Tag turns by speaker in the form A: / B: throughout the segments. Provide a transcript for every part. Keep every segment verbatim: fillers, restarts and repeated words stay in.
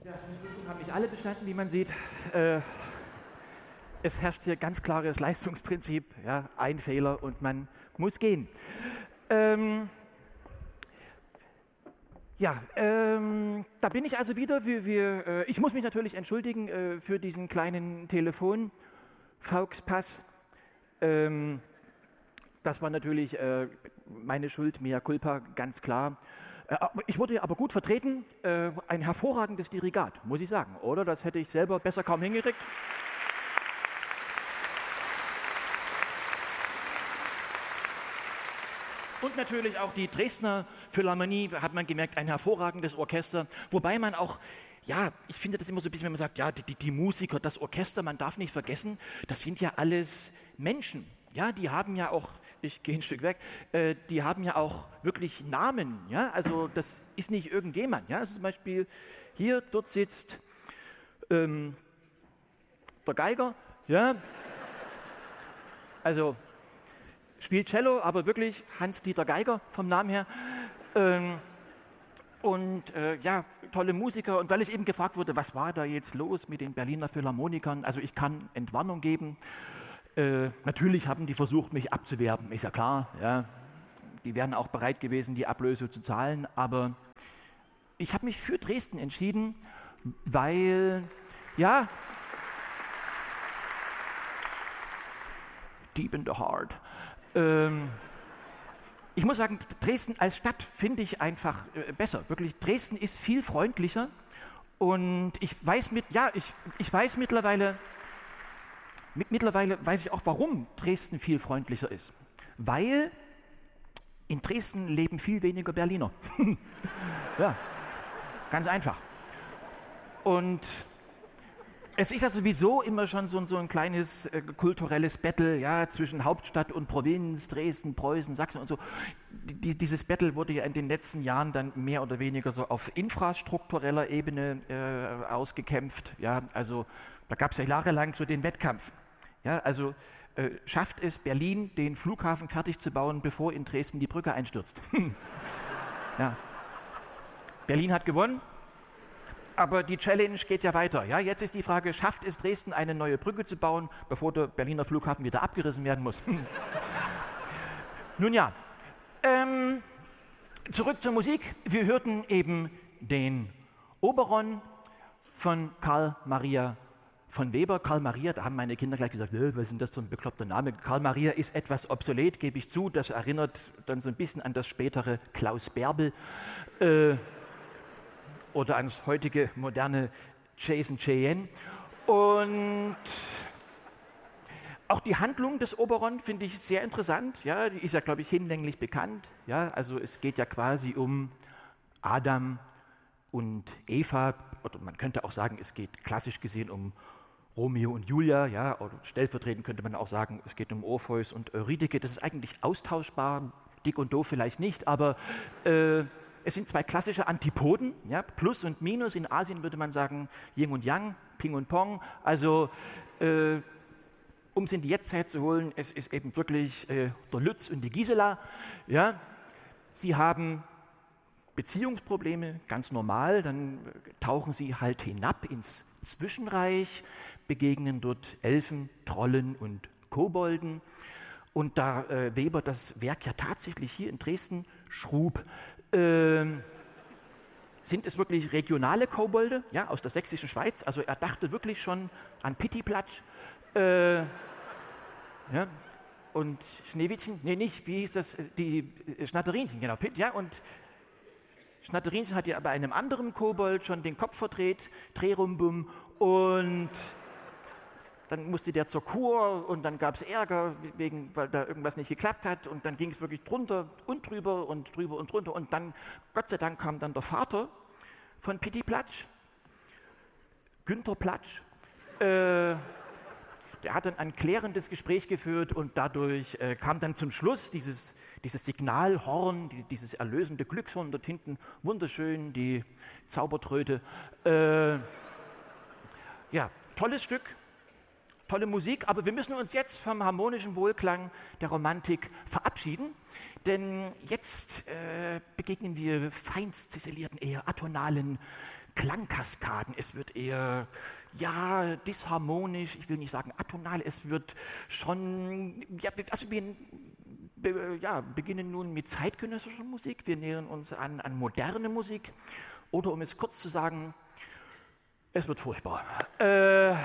A: Ja, die Prüfung haben nicht alle bestanden, wie man sieht. Äh, es herrscht hier ganz klares Leistungsprinzip. Ja, ein Fehler und man muss gehen. Ähm, ja, ähm, da bin ich also wieder. Wir, wir, äh, ich muss mich natürlich entschuldigen äh, für diesen kleinen Telefon-Fauxpass. Ähm, das war natürlich äh, meine Schuld, mea culpa, ganz klar. Ich wurde aber gut vertreten, ein hervorragendes Dirigat, muss ich sagen, oder? Das hätte ich selber besser kaum hingekriegt. Und natürlich auch die Dresdner Philharmonie, hat man gemerkt, ein hervorragendes Orchester, wobei man auch, ja, ich finde das immer so ein bisschen, wenn man sagt, ja, die, die Musiker, das Orchester, man darf nicht vergessen, das sind ja alles Menschen, ja, die haben ja auch, ich gehe ein Stück weg, äh, die haben ja auch wirklich Namen, ja, also das ist nicht irgendjemand, ja, also zum Beispiel hier, dort sitzt ähm, der Geiger, ja, also spielt Cello, aber wirklich Hans-Dieter Geiger vom Namen her. Ähm, und äh, ja, tolle Musiker. Und weil ich eben gefragt wurde, was war da jetzt los mit den Berliner Philharmonikern? Also ich kann Entwarnung geben. Äh, natürlich haben die versucht, mich abzuwerben, ist ja klar. Ja. Die wären auch bereit gewesen, die Ablöse zu zahlen. Aber ich habe mich für Dresden entschieden, weil, ja, deep in the heart. Ähm, ich muss sagen, Dresden als Stadt finde ich einfach äh, besser. Wirklich, Dresden ist viel freundlicher und ich weiß mit, ja, ich, ich weiß mittlerweile, mit, mittlerweile weiß ich auch, warum Dresden viel freundlicher ist. Weil in Dresden leben viel weniger Berliner. Ja, ganz einfach. Und es ist ja sowieso immer schon so, so ein kleines äh, kulturelles Battle, ja, zwischen Hauptstadt und Provinz, Dresden, Preußen, Sachsen und so. Die, dieses Battle wurde ja in den letzten Jahren dann mehr oder weniger so auf infrastruktureller Ebene äh, ausgekämpft. Ja, also da gab es ja jahrelang so den Wettkampf. Ja, also äh, schafft es Berlin, den Flughafen fertig zu bauen, bevor in Dresden die Brücke einstürzt? Ja. Berlin hat gewonnen. Aber die Challenge geht ja weiter. Ja, jetzt ist die Frage, schafft es Dresden, eine neue Brücke zu bauen, bevor der Berliner Flughafen wieder abgerissen werden muss? Nun ja, ähm, zurück zur Musik. Wir hörten eben den Oberon von Karl Maria von Weber. Karl Maria, da haben meine Kinder gleich gesagt, was ist denn das für ein bekloppter Name? Karl Maria ist etwas obsolet, gebe ich zu. Das erinnert dann so ein bisschen an das spätere Klaus Bärbel. Äh, oder ans heutige moderne Jason Cheyenne. Und auch die Handlung des Oberon finde ich sehr interessant. Ja, die ist ja, glaube ich, hinlänglich bekannt. Ja, also es geht ja quasi um Adam und Eva. Oder man könnte auch sagen, es geht klassisch gesehen um Romeo und Julia. Ja, oder stellvertretend könnte man auch sagen, es geht um Orpheus und Eurydike. Das ist eigentlich austauschbar. Dick und doof vielleicht nicht, aber äh, es sind zwei klassische Antipoden, ja, Plus und Minus. In Asien würde man sagen Yin und Yang, Ping und Pong. Also, äh, um es in die Jetztzeit zu holen, es ist eben wirklich äh, der Lütz und die Gisela. Ja. Sie haben Beziehungsprobleme, ganz normal. Dann tauchen sie halt hinab ins Zwischenreich, begegnen dort Elfen, Trollen und Kobolden. Und da äh, Weber das Werk ja tatsächlich hier in Dresden schrub, äh, sind es wirklich regionale Kobolde, ja, aus der sächsischen Schweiz. Also er dachte wirklich schon an Pittiplatsch. Äh, ja, und Schneewittchen, nee, nicht, wie hieß das, die Schnatterinchen, genau, Pitt, ja, und Schnatterinchen hat ja bei einem anderen Kobold schon den Kopf verdreht, Drehrumbum, und dann musste der zur Kur und dann gab es Ärger, wegen, weil da irgendwas nicht geklappt hat, und dann ging es wirklich drunter und drüber und drüber und drunter, und dann, Gott sei Dank, kam dann der Vater von Pittiplatsch, Günther Platsch, äh, der hat dann ein klärendes Gespräch geführt und dadurch äh, kam dann zum Schluss dieses, dieses Signalhorn, die, dieses erlösende Glückshorn dort hinten, wunderschön, die Zaubertröte. Äh, ja, tolles Stück. tolle Musik, aber wir müssen uns jetzt vom harmonischen Wohlklang der Romantik verabschieden, denn jetzt äh, begegnen wir feinst ziselierten, eher atonalen Klangkaskaden. Es wird eher, ja, disharmonisch, ich will nicht sagen atonal, es wird schon, ja, also wir be, ja, beginnen nun mit zeitgenössischer Musik, wir nähern uns an, an moderne Musik, oder um es kurz zu sagen, es wird furchtbar. Äh,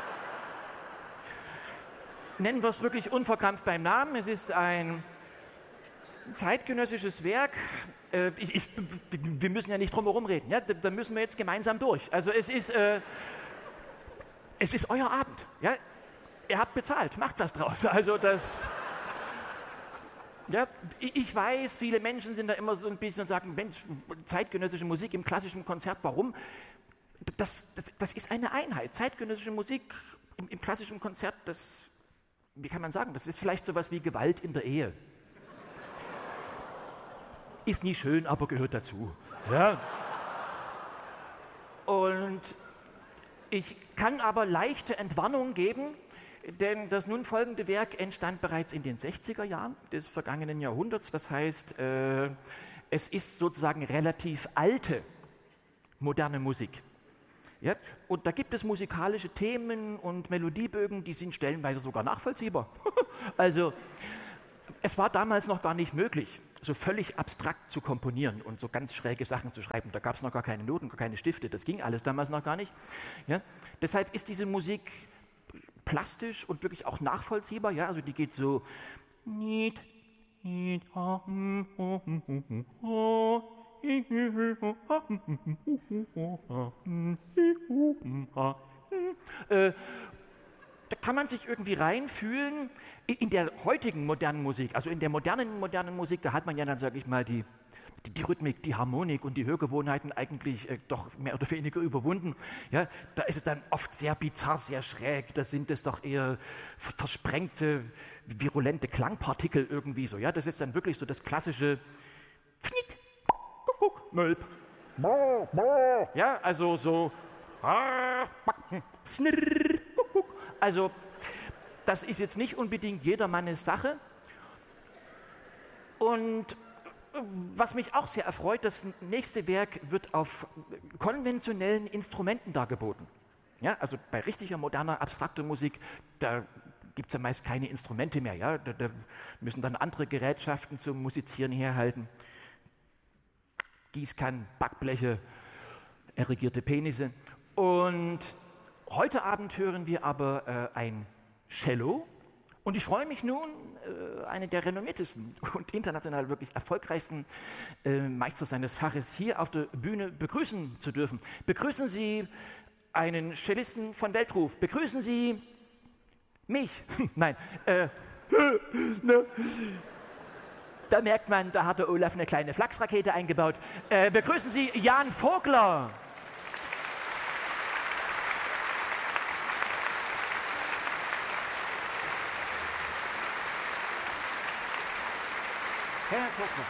A: nennen wir es wirklich unverkrampft beim Namen, es ist ein zeitgenössisches Werk. Äh, ich, ich, wir müssen ja nicht drum herum reden, ja? Da, da müssen wir jetzt gemeinsam durch. Also es ist, äh, es ist euer Abend. Ja? Ihr habt bezahlt, macht was draus. Also das, ja, ich weiß, viele Menschen sind da immer so ein bisschen und sagen, Mensch, zeitgenössische Musik im klassischen Konzert, warum? Das, das, das ist eine Einheit. Zeitgenössische Musik im, im klassischen Konzert, das, wie kann man sagen, das ist vielleicht sowas wie Gewalt in der Ehe. Ist nie schön, aber gehört dazu. Ja. Und ich kann aber leichte Entwarnung geben, denn das nun folgende Werk entstand bereits in den sechziger Jahren des vergangenen Jahrhunderts. Das heißt, äh, es ist sozusagen relativ alte, moderne Musik. Ja? Und da gibt es musikalische Themen und Melodiebögen, die sind stellenweise sogar nachvollziehbar. Also, es war damals noch gar nicht möglich, so völlig abstrakt zu komponieren und so ganz schräge Sachen zu schreiben. Da gab es noch gar keine Noten, gar keine Stifte, das ging alles damals noch gar nicht. Ja? Deshalb ist diese Musik plastisch und wirklich auch nachvollziehbar. Ja? Also die geht so... äh, Da kann man sich irgendwie reinfühlen in der heutigen modernen Musik, also in der modernen modernen Musik, da hat man ja dann, sage ich mal, die, die, die Rhythmik, die Harmonik und die Hörgewohnheiten eigentlich äh, doch mehr oder weniger überwunden. Ja, da ist es dann oft sehr bizarr, sehr schräg, da sind es doch eher versprengte, virulente Klangpartikel irgendwie so. Ja, das ist dann wirklich so das klassische Pfnick, Kuckuck, Mölp. Ja, also so Snirr, Kuckuck. Also, das ist jetzt nicht unbedingt jedermannes Sache. Und was mich auch sehr erfreut, das nächste Werk wird auf konventionellen Instrumenten dargeboten. Ja, also bei richtiger, moderner, abstrakter Musik, da gibt es ja meist keine Instrumente mehr. Ja? Da, da müssen dann andere Gerätschaften zum Musizieren herhalten. Gießkannen, Backbleche, erigierte Penisse. Und heute Abend hören wir aber äh, ein Cello. Und ich freue mich nun, äh, einen der renommiertesten und international wirklich erfolgreichsten äh, Meister seines Faches hier auf der Bühne begrüßen zu dürfen. Begrüßen Sie einen Cellisten von Weltruf. Begrüßen Sie mich. Nein. Äh, ne. Da merkt man, da hat der Olaf eine kleine Flachsrakete eingebaut. Äh, begrüßen Sie Jan Vogler. Herr Vogler.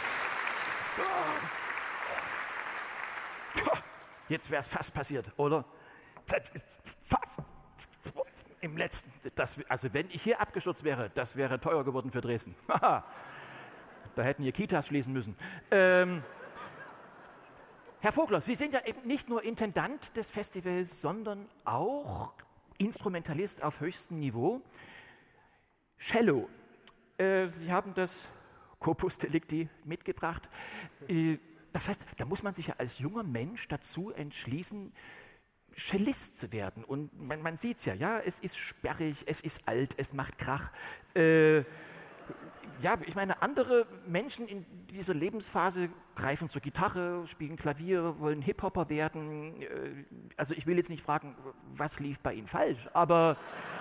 A: Jetzt wäre es fast passiert, oder? Das ist fast im letzten. Das, also wenn ich hier abgestürzt wäre, das wäre teuer geworden für Dresden. Da hätten wir Kitas schließen müssen. Ähm, Herr Vogler, Sie sind ja eben nicht nur Intendant des Festivals, sondern auch Instrumentalist auf höchstem Niveau. Cello. Äh, Sie haben das Corpus Delicti mitgebracht. Äh, das heißt, da muss man sich ja als junger Mensch dazu entschließen, Cellist zu werden. Und man, man sieht es ja, ja, es ist sperrig, es ist alt, es macht Krach. Äh, Ja, ich meine, andere Menschen in dieser Lebensphase greifen zur Gitarre, spielen Klavier, wollen Hip-Hopper werden. Also ich will jetzt nicht fragen, was lief bei Ihnen falsch, aber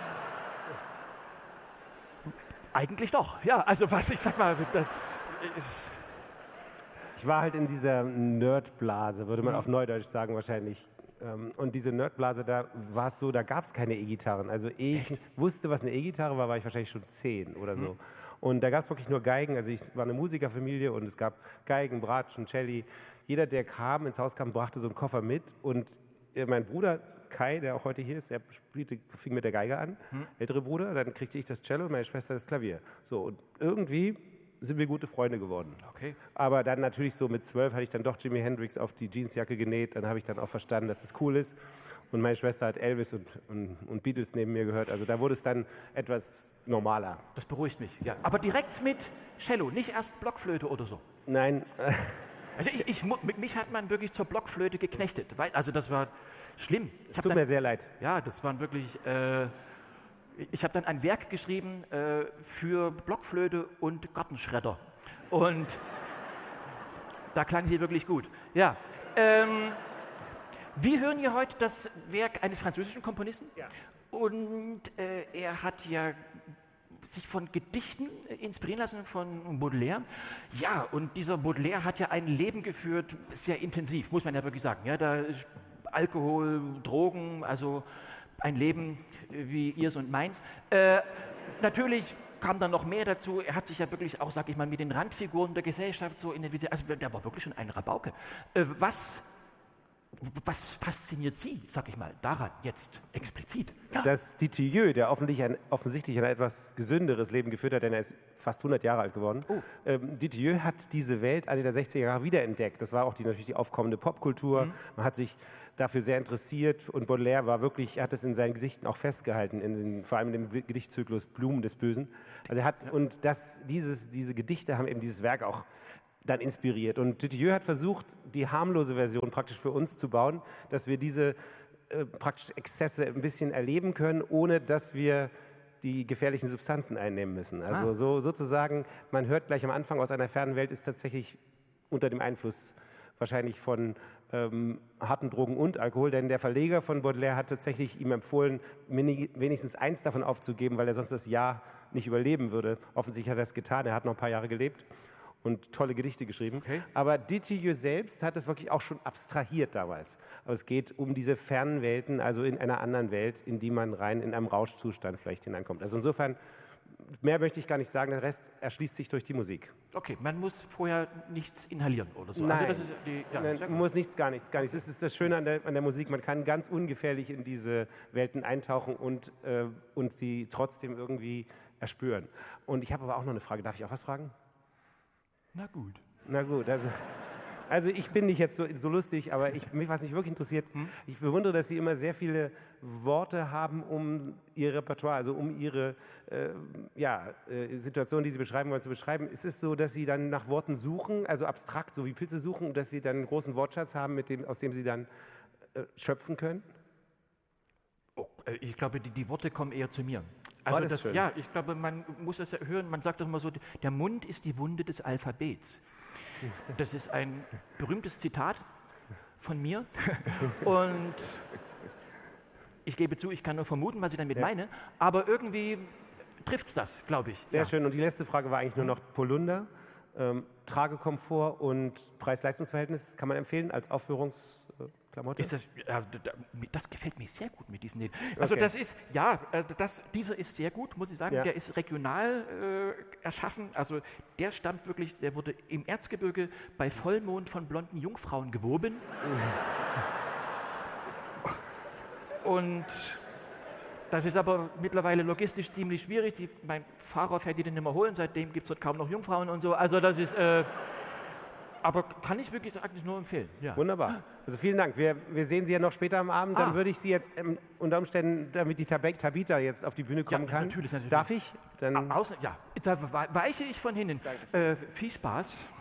A: eigentlich doch. Ja, also was, ich sag mal, das ist...
B: Ich war halt in dieser Nerdblase, würde man mhm. auf Neudeutsch sagen wahrscheinlich. Und diese Nerdblase, da war es so, da gab es keine E-Gitarren. Also ich Echt? wusste, was eine E-Gitarre war, war ich wahrscheinlich schon zehn oder so. Mhm. Und da gab es wirklich nur Geigen. Also ich war eine Musikerfamilie und es gab Geigen, Bratschen, Celli. Jeder, der kam, ins Haus kam, brachte so einen Koffer mit. Und äh, mein Bruder Kai, der auch heute hier ist, der spielte, fing mit der Geige an, hm. ältere Bruder, dann kriegte ich das Cello und meine Schwester das Klavier. So, und irgendwie sind wir gute Freunde geworden.
A: Okay.
B: Aber dann natürlich so mit zwölf hatte ich dann doch Jimi Hendrix auf die Jeansjacke genäht, dann habe ich dann auch verstanden, dass das cool ist. Und meine Schwester hat Elvis und, und, und Beatles neben mir gehört. Also da wurde es dann etwas normaler.
A: Das beruhigt mich, ja. Aber direkt mit Cello, nicht erst Blockflöte oder so?
B: Nein.
A: Also ich, ich, mich hat man wirklich zur Blockflöte geknechtet. Weil, also das war schlimm.
B: Es tut dann, mir sehr leid.
A: Ja, das waren wirklich... Äh, ich habe dann ein Werk geschrieben äh, für Blockflöte und Gartenschredder. Und da klang sie wirklich gut. Ja. Ähm, wir hören hier heute das Werk eines französischen Komponisten.
B: Ja.
A: Und äh, er hat ja sich von Gedichten inspirieren lassen von Baudelaire. Ja, und dieser Baudelaire hat ja ein Leben geführt, sehr intensiv, muss man ja wirklich sagen. Ja, da Alkohol, Drogen, also ein Leben wie ihrs und meins. Äh, natürlich kam dann noch mehr dazu. Er hat sich ja wirklich auch, sag ich mal, mit den Randfiguren der Gesellschaft so identifiziert. Also der war wirklich schon ein Rabauke. Äh, was, was fasziniert Sie, sag ich mal, daran jetzt explizit?
B: Ja. Dass Dutilleux, der offensichtlich ein, offensichtlich ein etwas gesünderes Leben geführt hat, denn er ist fast hundert Jahre alt geworden. Oh. Ähm, Dutilleux hat diese Welt Ende der sechziger Jahre wiederentdeckt. Das war auch die, natürlich die aufkommende Popkultur. Mhm. Man hat sich dafür sehr interessiert und Baudelaire war wirklich, er hat es in seinen Gedichten auch festgehalten, in den, vor allem in dem Gedichtzyklus Blumen des Bösen. Also er hat, und das, dieses, diese Gedichte haben eben dieses Werk auch dann inspiriert. Und Dutilleux hat versucht, die harmlose Version praktisch für uns zu bauen, dass wir diese äh, praktisch Exzesse ein bisschen erleben können, ohne dass wir die gefährlichen Substanzen einnehmen müssen. Also ah. so, sozusagen, man hört gleich am Anfang, aus einer fernen Welt ist tatsächlich unter dem Einfluss wahrscheinlich von ähm, harten Drogen und Alkohol, denn der Verleger von Baudelaire hat tatsächlich ihm empfohlen, wenigstens eins davon aufzugeben, weil er sonst das Jahr nicht überleben würde. Offensichtlich hat er es getan, er hat noch ein paar Jahre gelebt und tolle Gedichte geschrieben. Okay. Aber Dutilleux selbst hat es wirklich auch schon abstrahiert damals. Aber es geht um diese fernen Welten, also in einer anderen Welt, in die man rein in einem Rauschzustand vielleicht hineinkommt. Also insofern, mehr möchte ich gar nicht sagen, der Rest erschließt sich durch die Musik.
A: Okay, man muss vorher nichts inhalieren oder so.
B: Nein,
A: also das ist die, ja,
B: Nein man muss nichts, gar nichts, gar nichts. Das ist das Schöne an der, an der Musik, man kann ganz ungefährlich in diese Welten eintauchen und, äh, und sie trotzdem irgendwie erspüren. Und ich habe aber auch noch eine Frage, darf ich auch was fragen?
A: Na gut.
B: Na gut, also... Also ich bin nicht jetzt so, so lustig, aber ich, mich, was mich wirklich interessiert, hm? ich bewundere, dass Sie immer sehr viele Worte haben, um Ihr Repertoire, also um Ihre äh, ja, äh, Situation, die Sie beschreiben wollen, zu beschreiben. Ist es so, dass Sie dann nach Worten suchen, also abstrakt, so wie Pilze suchen, und dass Sie dann einen großen Wortschatz haben, mit dem, aus dem Sie dann äh, schöpfen können?
A: Oh, ich glaube, die, die Worte kommen eher zu mir. Also
B: oh, das
A: das, ja, ich glaube, man muss das ja hören, man sagt doch immer so, der Mund ist die Wunde des Alphabets. Das ist ein berühmtes Zitat von mir und ich gebe zu, ich kann nur vermuten, was ich damit ja. meine, aber irgendwie trifft es das, glaube ich.
B: Sehr
A: ja.
B: schön, und die letzte Frage war eigentlich nur noch Polunder. Ähm, Tragekomfort und Preis-Leistungs-Verhältnis kann man empfehlen als Aufführungsklamotte?
A: Ist das, ja, das gefällt mir sehr gut mit diesen Nähten. Also okay. das ist, ja, das, dieser ist sehr gut, muss ich sagen. Ja. Der ist regional äh, erschaffen. Also der stammt wirklich, der wurde im Erzgebirge bei Vollmond von blonden Jungfrauen gewoben. Und das ist aber mittlerweile logistisch ziemlich schwierig. Die, mein Fahrer fährt die den nicht mehr holen, seitdem gibt es dort kaum noch Jungfrauen und so. Also das ist, äh, aber kann ich wirklich eigentlich nur empfehlen. Ja.
B: Wunderbar. Also vielen Dank. Wir, wir sehen Sie ja noch später am Abend. Ah. Dann würde ich Sie jetzt ähm, unter Umständen, damit die Tabita jetzt auf die Bühne kommen
A: ja,
B: kann.
A: Natürlich, natürlich.
B: Darf ich?
A: Dann Außer, ja, da weiche ich von hinten. Äh, viel Spaß.